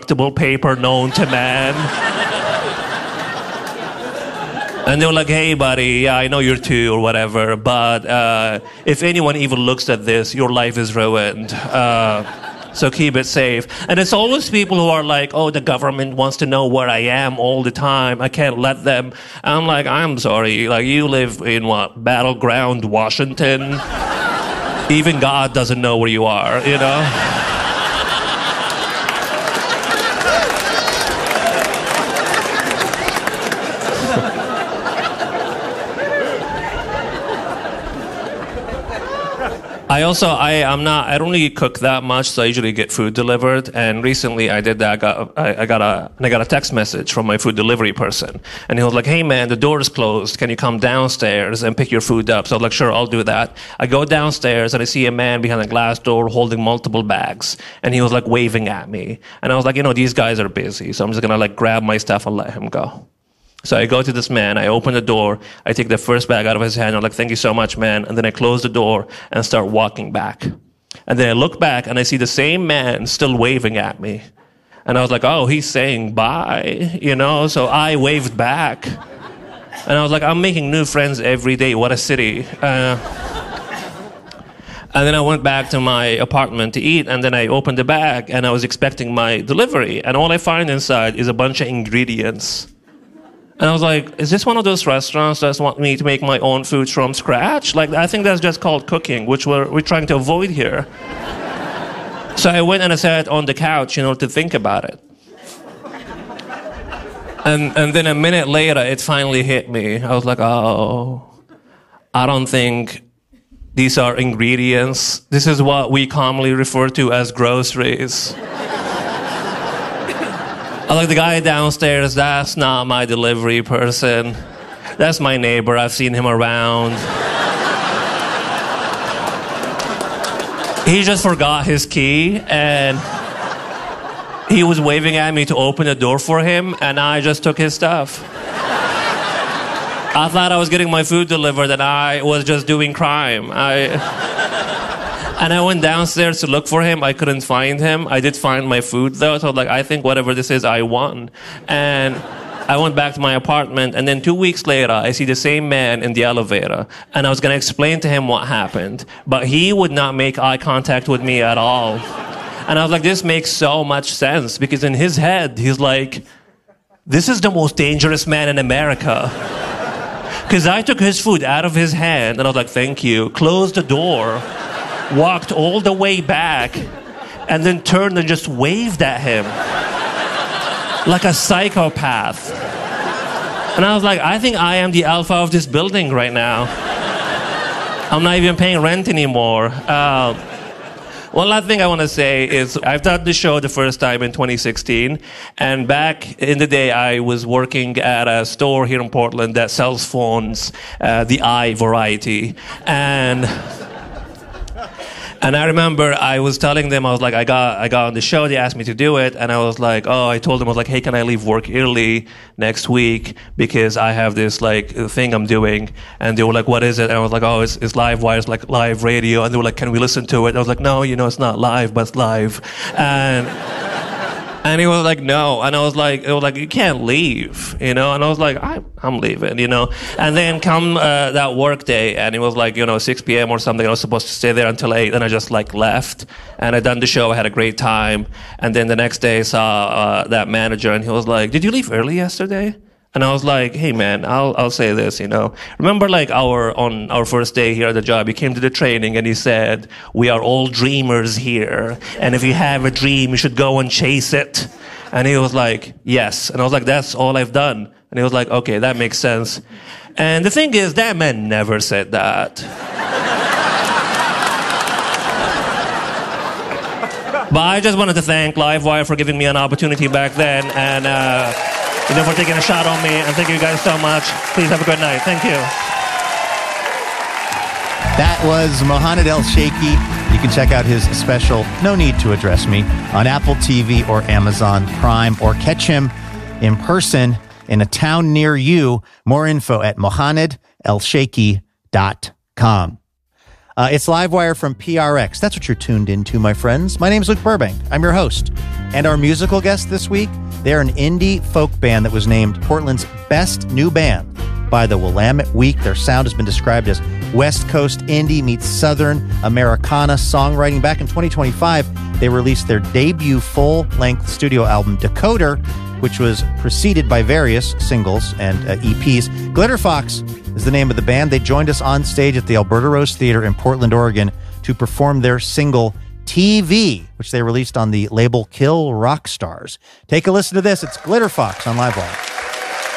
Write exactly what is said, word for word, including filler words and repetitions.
delectable paper known to man. And they were like, hey, buddy, yeah, I know you're two or whatever, but uh, if anyone even looks at this, your life is ruined. Uh, so keep it safe. And it's always people who are like, oh, the government wants to know where I am all the time. I can't let them. I'm like, I'm sorry. Like, you live in what? Battleground, Washington? Even God doesn't know where you are, you know? I also, I, I'm not, I don't really cook that much, so I usually get food delivered. And recently I did that. I got, I, I got a, I got a text message from my food delivery person. And he was like, hey man, the door is closed. Can you come downstairs and pick your food up? So I was like, sure, I'll do that. I go downstairs and I see a man behind a glass door holding multiple bags. And he was like waving at me. And I was like, you know, these guys are busy. So I'm just going to like grab my stuff and let him go. So I go to this man, I open the door, I take the first bag out of his hand, I'm like, thank you so much, man. And then I close the door and start walking back. And then I look back and I see the same man still waving at me. And I was like, oh, he's saying bye, you know? So I waved back. And I was like, I'm making new friends every day, what a city. Uh, and then I went back to my apartment to eat, and then I opened the bag and I was expecting my delivery. And all I find inside is a bunch of ingredients. And I was like, is this one of those restaurants that want me to make my own food from scratch? Like, I think that's just called cooking, which we're, we're trying to avoid here. So I went and I sat on the couch, you know, to think about it. And, and then a minute later, it finally hit me. I was like, oh, I don't think these are ingredients. This is what we commonly refer to as groceries. I was like, the guy downstairs, that's not my delivery person. That's my neighbor. I've seen him around. He just forgot his key, and he was waving at me to open the door for him, and I just took his stuff. I thought I was getting my food delivered, and I was just doing crime. I... And I went downstairs to look for him. I couldn't find him. I did find my food, though. So I was like, I think whatever this is, I won. And I went back to my apartment. And then two weeks later, I see the same man in the elevator. And I was going to explain to him what happened. But he would not make eye contact with me at all. And I was like, this makes so much sense. Because in his head, he's like, this is the most dangerous man in America. Because I took his food out of his hand. And I was like, thank you. Closed the door. Walked all the way back, and then turned and just waved at him like a psychopath. And I was like, I think I am the alpha of this building right now. I'm not even paying rent anymore. Uh, one last thing I want to say is I've done the show the first time in twenty sixteen, and back in the day I was working at a store here in Portland that sells phones, uh, the i variety, and And I remember I was telling them, I was like, I got I got on the show, they asked me to do it, and I was like, oh, I told them, I was like, hey, can I leave work early next week, because I have this, like, thing I'm doing, and they were like, what is it? And I was like, oh, it's, it's Livewire, it's like live radio, and they were like, can we listen to it? And I was like, no, you know, it's not live, but it's live, and... And he was like, no. And I was like, it was like, you can't leave, you know? And I was like, I, I'm leaving, you know? And then come uh, that work day, and it was like, you know, six p.m. or something. I was supposed to stay there until eight, and I just, like, left. And I done the show. I had a great time. And then the next day I saw uh, that manager, and he was like, did you leave early yesterday? And I was like, hey, man, I'll I'll say this, you know. Remember, like, our on our first day here at the job, he came to the training and he said, we are all dreamers here. And if you have a dream, you should go and chase it. And he was like, yes. And I was like, that's all I've done. And he was like, okay, that makes sense. And the thing is, that man never said that. But I just wanted to thank Livewire for giving me an opportunity back then. And, uh... you know, for taking a shot on me, and thank you guys so much. Please have a good night. Thank you. That was Mohanad Elsheikhy. You can check out his special, No Need to Address Me, on Apple T V or Amazon Prime, or catch him in person in a town near you. More info at mohanad elsheikhy dot com. Uh, it's Livewire from P R X. That's what you're tuned into, my friends. My name's Luke Burbank. I'm your host. And our musical guest this week, they're an indie folk band that was named Portland's best new band by the Willamette Week. Their sound has been described as West Coast indie meets Southern Americana songwriting. Back in twenty twenty-five, they released their debut full-length studio album, Decoder, which was preceded by various singles and uh, E Ps. Glitter Fox is the name of the band. They joined us on stage at the Alberta Rose Theater in Portland, Oregon, to perform their single T V, which they released on the label Kill Rock Stars. Take a listen to this. It's Glitter Fox on Livewire.